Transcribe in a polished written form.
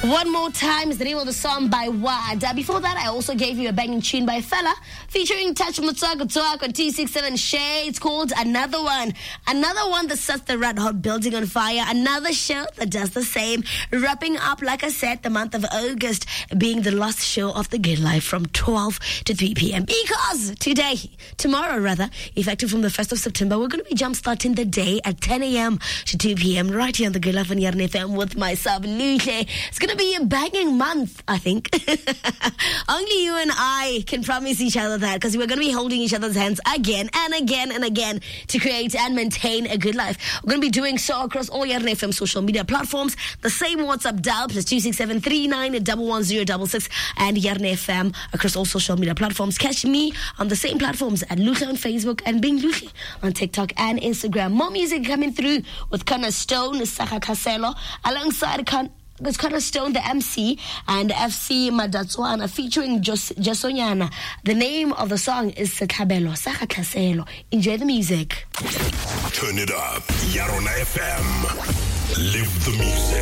One More Time is the name of the song by Wada. Before that, I also gave you a banging tune by Fella featuring Touch Mutsago Talk on T67 Shay. It's called Another One. Another one that sets the red hot building on fire. Another show that does the same. Wrapping up, like I said, the month of August being the last show of The Good Life from 12 to 3 p.m. Because tomorrow, effective from the 1st of September, we're going to be jump-starting the day at 10 a.m. to 2 p.m. right here on The Good Life on Yarn FM with myself, Luhle. It's going to be a banging month, I think. Only you and I can promise each other that, because we're going to be holding each other's hands again and again and again to create and maintain a good life. We're going to be doing so across all Yarn FM social media platforms. The same WhatsApp dial, +267 39 11066, and Yarn FM across all social media platforms. Catch me on the same platforms at Luhle on Facebook and Being Luhle on TikTok and Instagram. More music coming through with Connor Stone, Saka Caselo, alongside It's Connor Stone, the MC, and FC Madatswana featuring Jasonyana. The name of the song is Setabelo, Saka Caselo. Enjoy the music. Turn it up. Yarona FM. Live the music.